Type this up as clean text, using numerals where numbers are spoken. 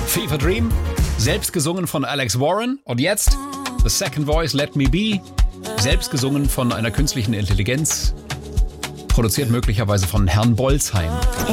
Fever Dream, selbst gesungen von Alex Warren. Und jetzt The Second Voice, Let Me Be, selbst gesungen von einer künstlichen Intelligenz, produziert möglicherweise von Herrn Bolzheim.